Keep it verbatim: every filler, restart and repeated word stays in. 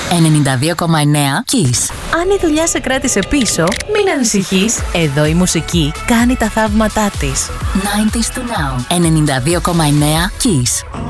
ενενήντα δύο κόμμα εννέα Kiss. Αν η δουλειά σε κράτησε πίσω, μην ανησυχείς. Εδώ η μουσική κάνει τα θαύματά της. ενενήντα to now. ενενήντα δύο κόμμα εννέα Kiss.